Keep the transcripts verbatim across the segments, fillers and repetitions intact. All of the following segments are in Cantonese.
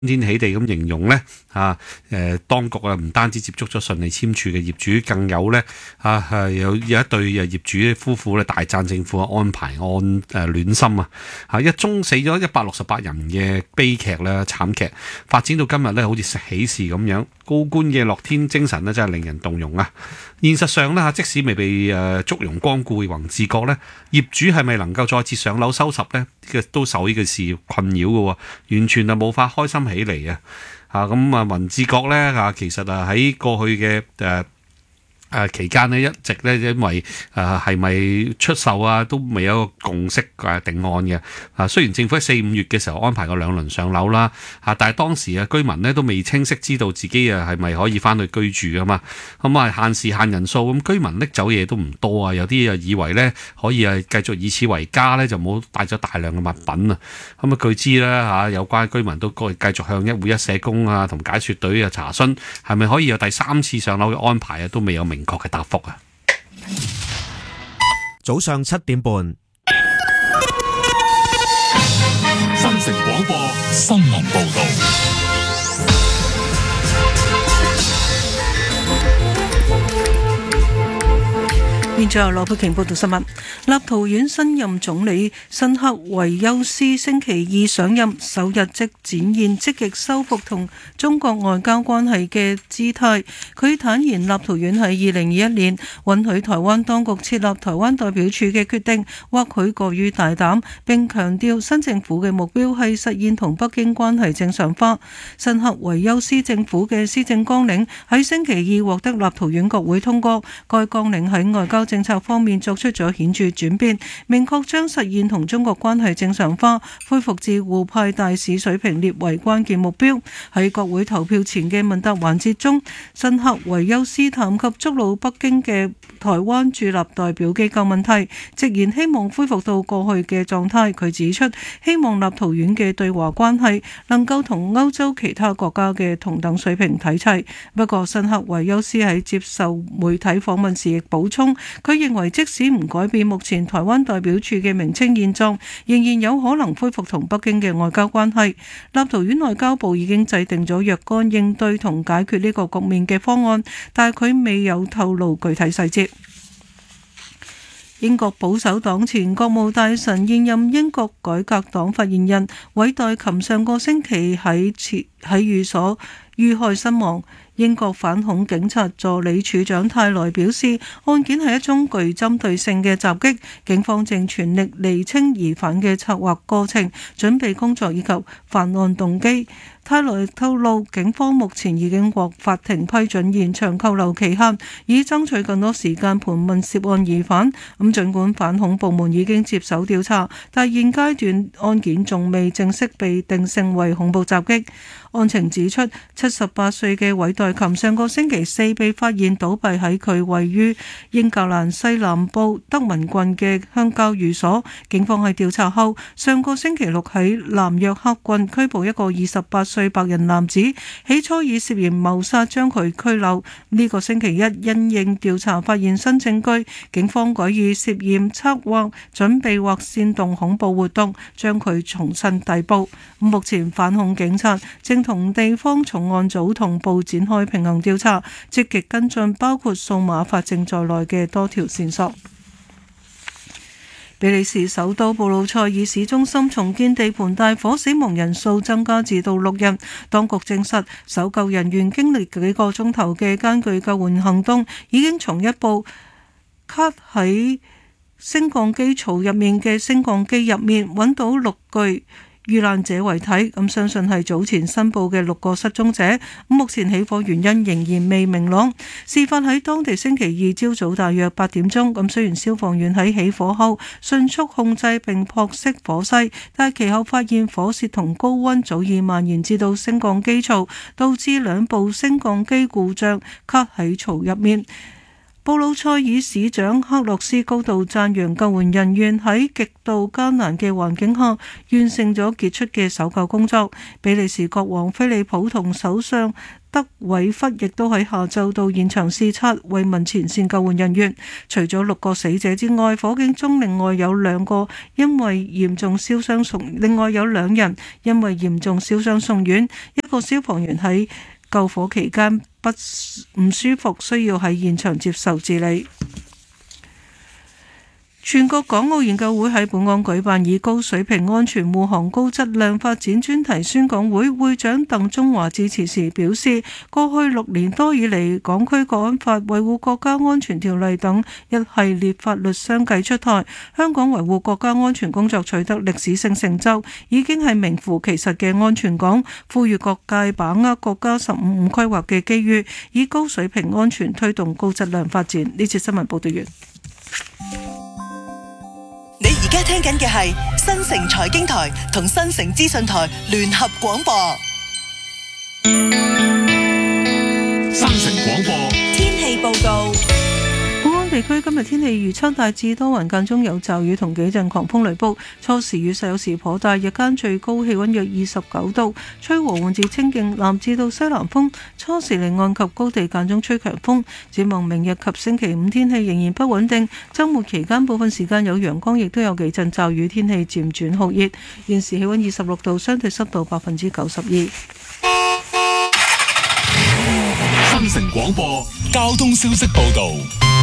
天喜地咁形容呢，啊，誒，當局啊，唔單止接觸咗順利簽署嘅業主，更有呢，啊，係有有一對業主夫婦咧，大讚政府嘅安排安誒暖心啊！啊，一宗死咗一百六十八人嘅悲劇咧，慘劇發展到今日呢，好似喜事咁樣，高官嘅樂天精神呢，真係令人動容啊！現實上呢，即使未被誒祝融光顧宏志閣呢，業主係咪能夠再次上樓收拾呢？都受呢個事困擾嘅，完全係冇法開心起嚟啊！啊咁啊，宏志閣咧啊，其實啊喺過去嘅誒誒期間呢，一直咧因為誒係咪出售啊，都未有一個共識誒定案嘅。啊，雖然政府喺四五月嘅時候安排過兩輪上樓啦，啊，但係當時啊居民呢都未清晰知道自己啊係咪可以翻去居住噶嘛。咁啊限時限人數，咁居民拎走嘢都唔多啊。有啲啊以為呢可以啊繼續以此為家呢，就冇帶咗大量嘅物品啊。咁啊據知咧嚇，有關居民都繼續向一戶一社工啊同解説隊啊查詢，係咪可以有第三次上樓嘅安排啊，都未有明確嘅答覆啊。 早上七點半， 新城廣播新聞報導。 現在由羅佩瓊報道新聞。立陶宛新任總理辛克維休斯星期二上任，首日即展現積極修復同中國外交關係嘅姿態。佢坦言，立陶宛喺二零二一年允許台灣當局設立台灣代表處嘅決定，或許過於大膽，並強調新政府嘅目標係實現同北京關係正常化。辛克維休斯政府嘅施政綱領喺星期二獲得立陶宛國會通過，該綱領喺外交政策方面作出咗顯著轉變，明確將實現同中國關係正常化、恢復至互派大使水平列為關鍵目標。喺國會投票前嘅問答環節中，辛克維休斯談及觸怒北京嘅台灣駐立代表機構問題，直言希望恢復到過去嘅狀態。佢指出，希望立陶宛嘅對華關係能夠同歐洲其他國家嘅同等水平睇齊。不過，辛克維休斯喺接受媒體訪問時亦補充，佢認為即使唔改變目前台灣代表處嘅名稱現狀，仍然有可能恢復同北京嘅外交關係。立陶宛外交部已經制定咗若干應對同解決呢個局面嘅方案，但係佢未有透露具體細節。英國保守黨前國務大臣、現任英國改革黨發言人韋代琴上個星期喺喺寓所遇害身亡。英國反恐警察助理處長泰萊表示，案件係一宗具針對性嘅襲擊，警方正全力釐清疑犯嘅策劃過程、準備工作以及犯案動機。泰萊透露，警方目前已經獲法庭批准延長扣留期限，以爭取更多時間盤問涉案疑犯。咁儘管反恐部門已經接手調查，但現階段案件仲未正式被定性為恐怖襲擊。案情指出，七十八歲嘅韋代琴上個星期四被發現倒斃喺佢位於英格蘭西南部德文郡嘅鄉郊寓所。警方喺調查後，上個星期六喺南約克郡拘捕一個二十八歲白人男子，起初以涉嫌謀殺將佢拘留。呢個星期一因應調查發現新證據，警方改以涉嫌策劃、準備或煽動恐怖活動將佢重新逮捕。目前反恐警察正同地方重案組同步展開平衡調查，積極跟進包括數碼法證在內嘅多條線索。比利時首都布魯塞爾市中心重建地盤大火，死亡人數增加至到六人。當局證實，搜救人員經歷幾個鐘頭嘅艱巨救援行動，已經從一部卡喺升降機槽入面嘅升降機入面揾到六具遇難者遺體，咁相信係早前申報嘅六個失蹤者。目前起火原因仍然未明朗。事發喺當地星期二朝早大約八點鐘，咁雖然消防員喺起火後迅速控制並撲熄火勢，但係其後發現火舌同高溫早已蔓延至到升降機槽，導致兩部升降機故障卡喺槽入面。 布魯塞爾市長克洛斯高度讚揚救援人員喺極度艱難嘅環境下完成咗傑出嘅搜救工作。比利時國王菲利普同首相德韋弗亦都喺下晝到現場視察，慰問前線救援人員。除咗六個死者之外，火警中另外有兩個因為嚴重燒傷送，另外有兩人因為嚴重燒傷送院。一個消防員喺救火期間不唔舒服，需要喺現場接受治理。全國港澳研究會喺本港舉辦以高水平安全護航高質量發展專題宣講會，會長鄧中華致辭時表示，過去六年多以嚟，港區國安法、維護國家安全條例等一系列法律相繼出台，香港維護國家安全工作取得歷史性成就，已經係名副其實嘅安全港。呼籲各界把握國家十五五規劃嘅機遇，以高水平安全推動高質量發展。呢次新聞報道完。 你而家聽緊嘅係新城財經台同新城資訊台聯合廣播。 新城廣播天氣報告。 本港地區今日天氣預測大致多雲，間中有驟雨同幾陣狂風雷暴，初時雨勢有時頗大，日間最高氣溫約二十九度，吹和緩至清勁南至到西南風，初時離岸及高地間中吹強風。展望明日及星期五天氣仍然不穩定，週末期間部分時間有陽光，亦都有幾陣驟雨，天氣漸轉酷熱。現時氣溫二十六度，相對濕度百分之九十二。 新城廣播交通消息報道。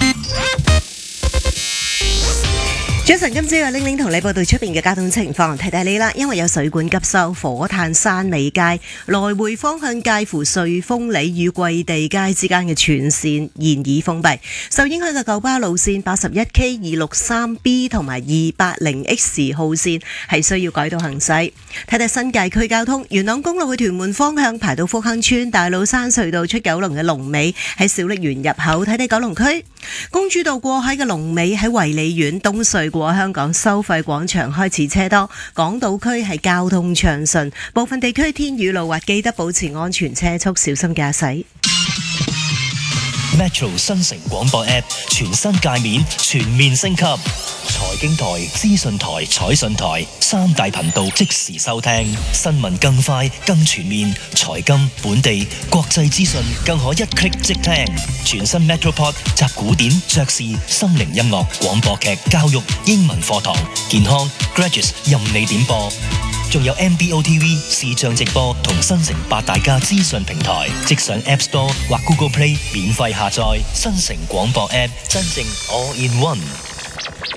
早晨，今朝有玲玲同你報道出邊嘅交通情況，提提你啦。因為有水管急修，火炭山里街來回方向介乎瑞豐里與桂地街之間嘅全線現已封閉。受影響嘅九巴路線八十一 K、二六三 B 同埋二八零 X 號線係需要改道行駛。睇睇新界區交通，元朗公路去屯門方向排到福亨村，大老山隧道出九龍嘅龍尾喺小瀝源入口。睇睇九龍區公主道過海嘅龍尾喺維里苑，東隧過香港收費廣場開始車多，港島區係交通暢順，部分地區天雨路滑，記得保持安全車速，小心駕駛。 Metro 新城廣播 App 全新界面全面升級，財經台、資訊台、彩訊台三大頻道即時收聽，新聞更快更全面，財金、本地、國際資訊更可一 click 即聽。全新 Metropod 集古典、爵士、心靈音樂、廣播劇、教育、英文課堂、健康、Graduates 任你點播。仲有 M B O T V 視像直播同新城八大家資訊平台，即上 App Store 或 Google Play 免費下載新城廣播 App，真正 All in One。